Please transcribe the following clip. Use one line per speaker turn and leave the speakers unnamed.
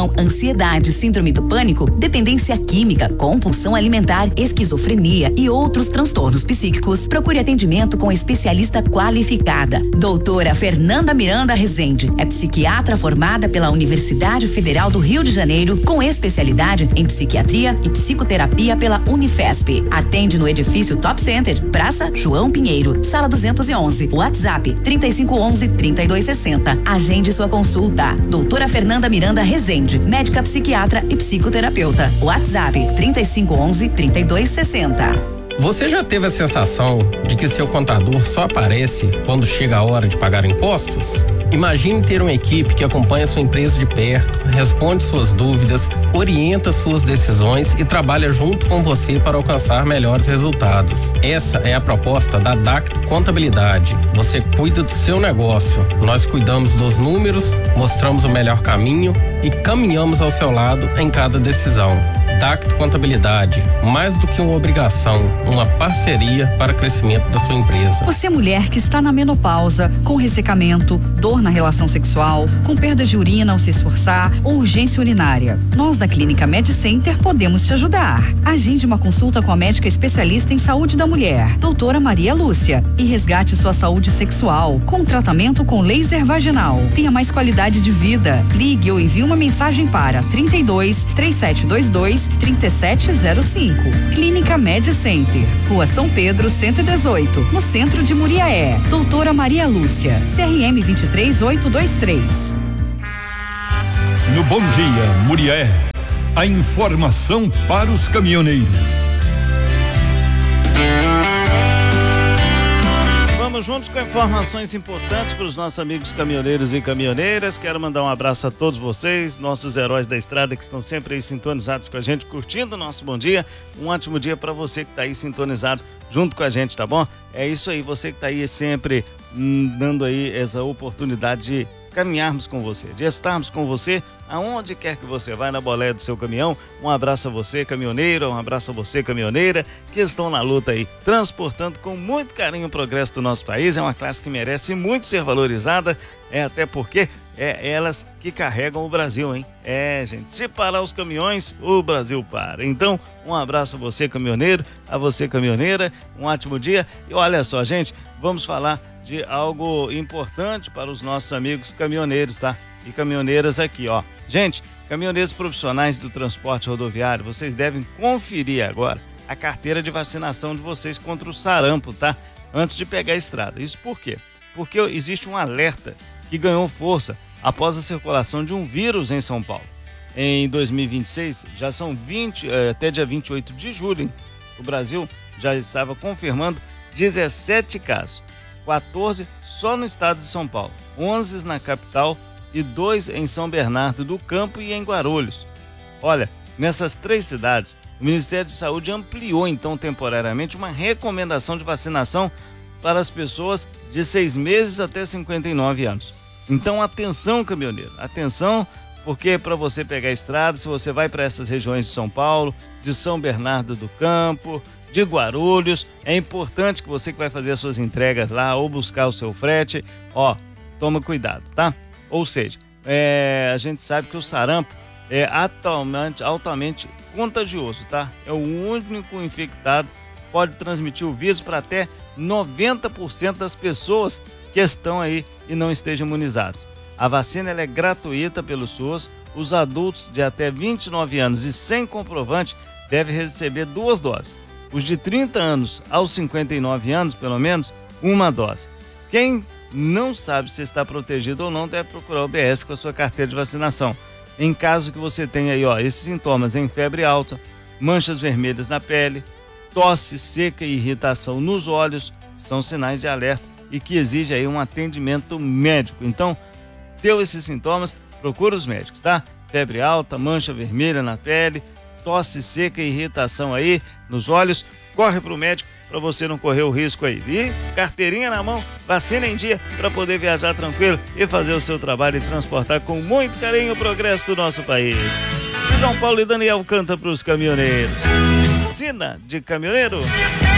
depressão, ansiedade, síndrome do pânico, dependência química, compulsão alimentar, esquizofrenia e outros transtornos psíquicos, procure atendimento com especialista qualificada. Doutora Fernanda Miranda Rezende é psiquiatra formada pela Universidade Federal do Rio de Janeiro, com especialidade em psiquiatria e psicoterapia pela Unifesp. Atende no edifício Top Center, Praça João Pinheiro, sala 211, WhatsApp 3511-3260. Agende sua consulta. Doutora Fernanda Miranda Rezende, médica psiquiatra e psicoterapeuta. WhatsApp 3511-3260.
Você já teve a sensação de que seu contador só aparece quando chega a hora de pagar impostos? Imagine ter uma equipe que acompanha sua empresa de perto, responde suas dúvidas, orienta suas decisões e trabalha junto com você para alcançar melhores resultados. Essa é a proposta da Dacto Contabilidade. Você cuida do seu negócio, nós cuidamos dos números, mostramos o melhor caminho e caminhamos ao seu lado em cada decisão. Dacto Contabilidade, mais do que uma obrigação, uma parceria para o crescimento da sua empresa.
Você, mulher que está na menopausa, com ressecamento, dor na relação sexual, com perda de urina ao se esforçar ou urgência urinária. Nós da Clínica Med Center podemos te ajudar. Agende uma consulta com a médica especialista em saúde da mulher, doutora Maria Lúcia, e resgate sua saúde sexual com tratamento com laser vaginal. Tenha mais qualidade de vida. Ligue ou envie uma mensagem para 32 3722 3705. Clínica Med Center, Rua São Pedro 118, no centro de Muriaé. Doutora Maria Lúcia, CRM 23823.
No Bom Dia Muriaé, a informação para os caminhoneiros.
Vamos juntos com informações importantes para os nossos amigos caminhoneiros e caminhoneiras. Quero mandar um abraço a todos vocês, nossos heróis da estrada que estão sempre aí sintonizados com a gente, curtindo o nosso Bom Dia. Um ótimo dia para você que está aí sintonizado junto com a gente, tá bom? É isso aí, você que está aí sempre dando aí essa oportunidade de caminharmos com você, de estarmos com você aonde quer que você vá, na boleia do seu caminhão. Um abraço a você, caminhoneiro, um abraço a você, caminhoneira, que estão na luta aí, transportando com muito carinho o progresso do nosso país. É uma classe que merece muito ser valorizada, até porque é elas que carregam o Brasil, hein? Gente, se parar os caminhões, o Brasil para. Então, um abraço a você, caminhoneiro, a você, caminhoneira, um ótimo dia. E olha só, gente, vamos falar de algo importante para os nossos amigos caminhoneiros, tá? E caminhoneiras aqui, ó. Gente, caminhoneiros profissionais do transporte rodoviário, vocês devem conferir agora a carteira de vacinação de vocês contra o sarampo, tá? Antes de pegar a estrada. Isso por quê? Porque existe um alerta que ganhou força após a circulação de um vírus em São Paulo. Em 2026, já são até dia 28 de julho, hein? O Brasil já estava confirmando 17 casos. 14 só no estado de São Paulo, 11 na capital e 2 em São Bernardo do Campo e em Guarulhos. Olha, nessas 3 cidades, o Ministério de Saúde ampliou então temporariamente uma recomendação de vacinação para as pessoas de 6 meses até 59 anos. Então atenção, caminhoneiro, atenção, porque para você pegar a estrada, se você vai para essas regiões de São Paulo, de São Bernardo do Campo, de Guarulhos, é importante que você que vai fazer as suas entregas lá ou buscar o seu frete, toma cuidado, tá? Ou seja, a gente sabe que o sarampo é altamente contagioso, tá? É o único infectado que pode transmitir o vírus para até 90% das pessoas que estão aí e não estejam imunizadas. A vacina ela é gratuita pelo SUS, os adultos de até 29 anos e sem comprovante devem receber 2 doses. Os de 30 anos aos 59 anos, pelo menos, 1 dose. Quem não sabe se está protegido ou não, deve procurar o BS com a sua carteira de vacinação. Em caso que você tenha aí, esses sintomas em febre alta, manchas vermelhas na pele, tosse seca e irritação nos olhos, são sinais de alerta e que exige aí um atendimento médico. Então, deu esses sintomas, procura os médicos, tá? Febre alta, mancha vermelha na pele, tosse seca e irritação aí nos olhos, corre para o médico para você não correr o risco aí. E carteirinha na mão, vacina em dia para poder viajar tranquilo e fazer o seu trabalho e transportar com muito carinho o progresso do nosso país. João Paulo e Daniel canta para os caminhoneiros. Sina de caminhoneiro.